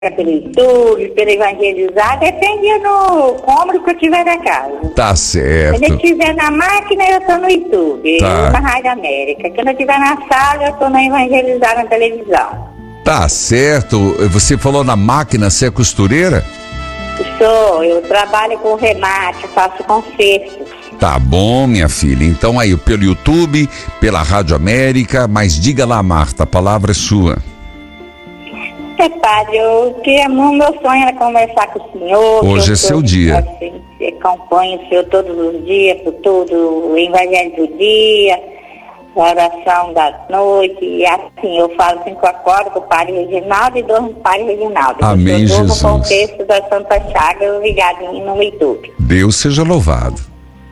pelo YouTube, pelo evangelizar, depende do cômodo que eu tiver da casa. Tá certo. Quando eu estiver na máquina, eu tô no YouTube, Tá. na Rádio América. Quando eu estiver na sala, eu tô na evangelizar na televisão. Tá certo. Você falou na máquina, você é costureira? Eu trabalho com remate, faço consertos. Tá bom, minha filha. Então aí, pelo YouTube, pela Rádio América, mas diga lá, Marta, a palavra é sua. Padre, o meu sonho era conversar com o senhor. Hoje é seu dia. Assim, acompanho o senhor todos os dias, por tudo, o evangelho do dia, a oração da noite, e assim, eu falo assim que eu acordo com o Padre Reginaldo e durmo com o Padre Reginaldo. Amém, eu Jesus. Com o texto da Santa Chaga ligadinho no YouTube. Deus seja louvado.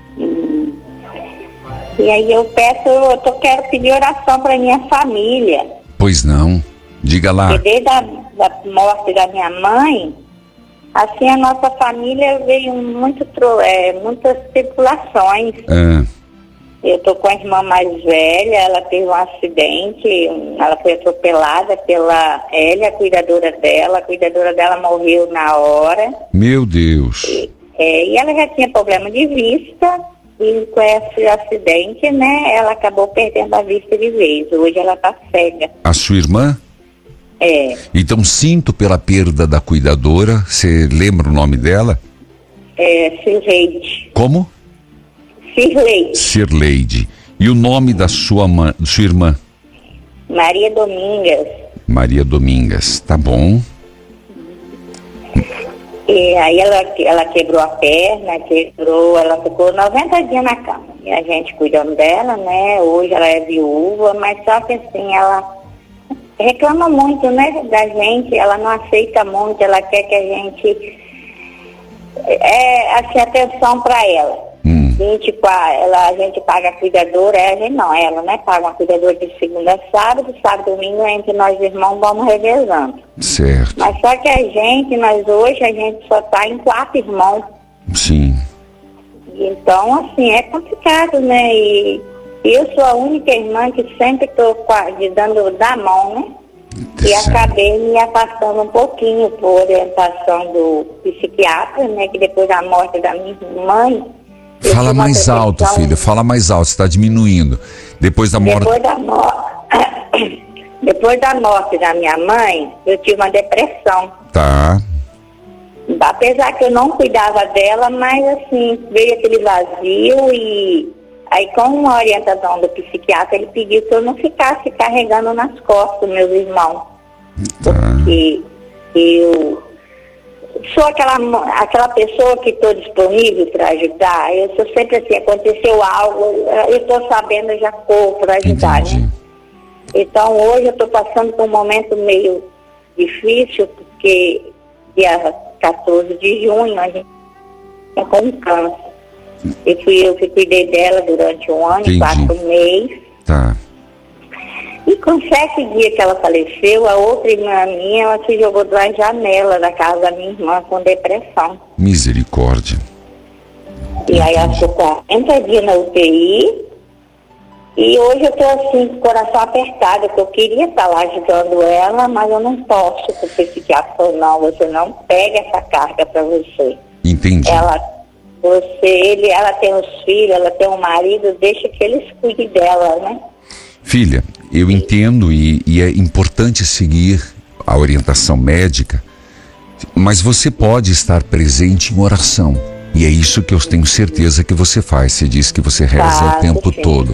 E aí eu quero pedir oração para minha família. Pois não. Diga lá. Porque desde a morte da minha mãe, assim, a nossa família veio muitas tribulações. Eu tô com a irmã mais velha, ela teve um acidente, ela foi atropelada pela Hélia, a cuidadora dela morreu na hora. Meu Deus. E ela já tinha problema de vista, e com esse acidente, né, ela acabou perdendo a vista de vez. Hoje ela tá cega. A sua irmã? É. Então sinto pela perda da cuidadora. Você lembra o nome dela? Cirleide. Como? Cirleide. Cirleide. E o nome da sua irmã? Maria Domingas. Maria Domingas, tá bom. E aí ela quebrou a perna, ela ficou 90 dias na cama. E a gente cuidando dela, né? Hoje ela é viúva, mas só que assim, ela reclama muito, né, da gente, ela não aceita muito, ela quer que a gente assim, atenção para ela. A gente paga a cuidadora, ela, né, paga uma cuidadora de segunda a sábado, domingo, entre nós irmãos vamos revezando. Certo. Mas só que hoje a gente só tá em 4 irmãos. Sim. Então, assim, é complicado, né, e eu sou a única irmã que sempre estou dando da mão, né? E acabei me afastando um pouquinho por orientação do psiquiatra, né? Que depois da morte da minha mãe... Fala mais alto, filha, fala mais alto, você está diminuindo. Depois da morte... Depois da morte da minha mãe, eu tive uma depressão. Tá. Apesar que eu não cuidava dela, mas assim, veio aquele vazio e... Aí, com uma orientação do psiquiatra, ele pediu que eu não ficasse carregando nas costas meus irmãos. Tá. Porque eu sou aquela pessoa que estou disponível para ajudar. Eu sou sempre assim, aconteceu algo, eu estou sabendo, eu já corro para ajudar, Entendi. né? Então, hoje eu estou passando por um momento meio difícil, porque dia 14 de junho a gente está com um câncer. Eu que cuidei dela durante um ano, Entendi. 4 meses. Tá. E com 7 dias que ela faleceu, a outra irmã minha, ela se jogou da janela da casa da minha irmã com depressão. Misericórdia. E aí ela ficou 40 dias na UTI. E hoje eu estou assim, com o coração apertado, porque eu queria estar lá ajudando ela, mas eu não posso, porque o psiquiatra falou, não, você não pega essa carga para você. Entendi. Ela tem os filhos, ela tem um marido, deixa que eles cuidem dela, né? Filha, eu entendo e é importante seguir a orientação médica, mas você pode estar presente em oração. E é isso que eu tenho certeza que você faz. Você diz que você reza o tempo todo.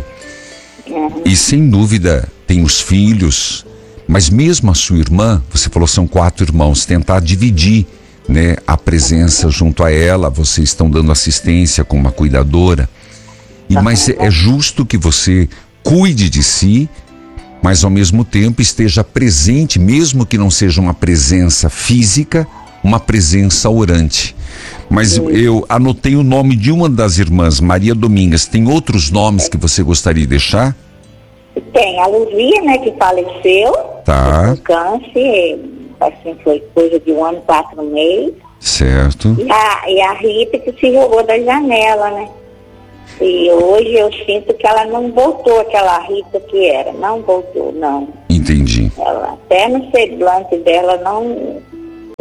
E sem dúvida tem os filhos, mas mesmo a sua irmã, você falou são 4 irmãos, tentar dividir, né, a presença junto a ela, vocês estão dando assistência com uma cuidadora, mas é justo que você cuide de si, mas ao mesmo tempo esteja presente, mesmo que não seja uma presença física, uma presença orante. Mas eu anotei o nome de uma das irmãs, Maria Domingas. Tem outros nomes que você gostaria de deixar? Tem a Luzia, né, que faleceu, Tá. com câncer, assim, foi coisa de 1 ano, 4 meses. Certo. E a Rita que se jogou da janela, né? E hoje eu sinto que ela não voltou aquela Rita que era. Não voltou, não. Entendi. Ela, até no semblante dela, não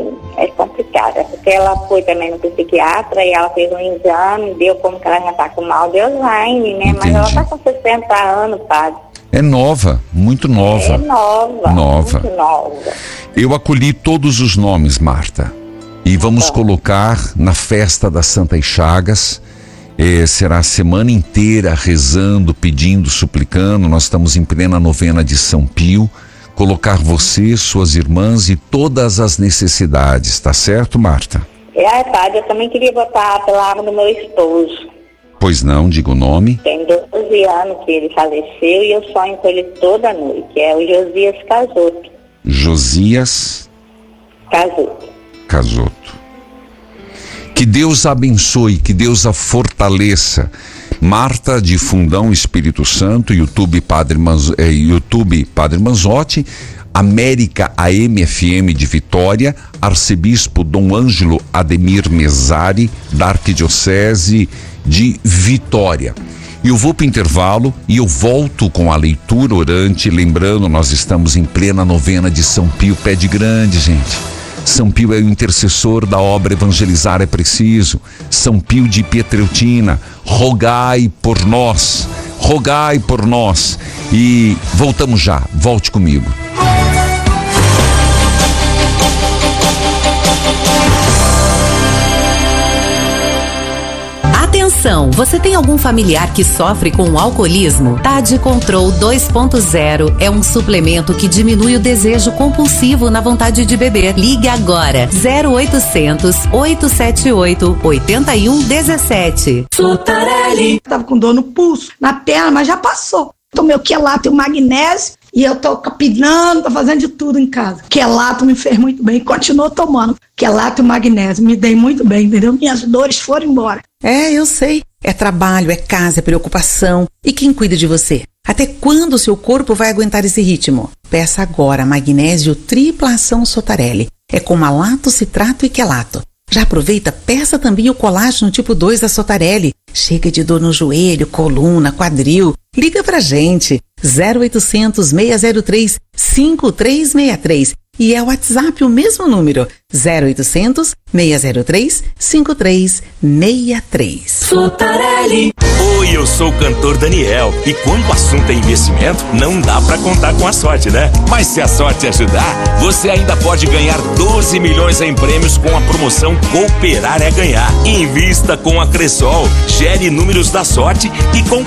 psiquiatra, porque ela foi também no psiquiatra e ela fez um exame, deu como que ela já está com mal de Alzheimer, né? Entendi. Mas ela está com 60 anos, padre. É nova, muito nova. É nova. Muito nova. Eu acolhi todos os nomes, Marta. E vamos colocar na festa das Santas Chagas. Será a semana inteira rezando, pedindo, suplicando. Nós estamos em plena novena de São Pio. Colocar você, suas irmãs e todas as necessidades, tá certo, Marta? Padre, eu também queria botar a palavra do meu esposo. Pois não, diga o nome. Tem 12 anos que ele faleceu e eu sonho com ele toda noite. É o Josias Casoto. Josias Casoto. Que Deus a abençoe, que Deus a fortaleça. Marta de Fundão Espírito Santo, YouTube Padre Manzotti, América AM/FM de Vitória, Arcebispo Dom Ângelo Ademir Mesari, da Arquidiocese de Vitória. Eu vou para o intervalo e eu volto com a leitura orante, lembrando, nós estamos em plena novena de São Pio, pé de grande, gente. São Pio é o intercessor da obra Evangelizar é Preciso. São Pio de Pietreutina, rogai por nós, rogai por nós. E voltamos já, volte comigo. Atenção, você tem algum familiar que sofre com o alcoolismo? Tade Control 2.0 é um suplemento que diminui o desejo compulsivo na vontade de beber. Ligue agora, 0800 878 8117. Sotarelli. Tava com dor no pulso, na perna, mas já passou. Tomei o quelato e o magnésio e eu tô capinando, tô fazendo de tudo em casa. Quelato me fez muito bem, continuo tomando quelato e magnésio, me dei muito bem, entendeu? Minhas dores foram embora. Eu sei. É trabalho, é casa, é preocupação. E quem cuida de você? Até quando o seu corpo vai aguentar esse ritmo? Peça agora magnésio tripla ação Sotarelli. É com malato, citrato e quelato. Já aproveita, peça também o colágeno tipo 2 da Sotarelli. Chega de dor no joelho, coluna, quadril. Liga pra gente. 0800 603 5363. E é o WhatsApp o mesmo número, 0800 603 5363. Sotarelli. Oi, eu sou o cantor Daniel. E quando o assunto é investimento, não dá pra contar com a sorte, né? Mas se a sorte ajudar, você ainda pode ganhar 12 milhões em prêmios com a promoção Cooperar é Ganhar. Invista com a Cressol, gere números da sorte e com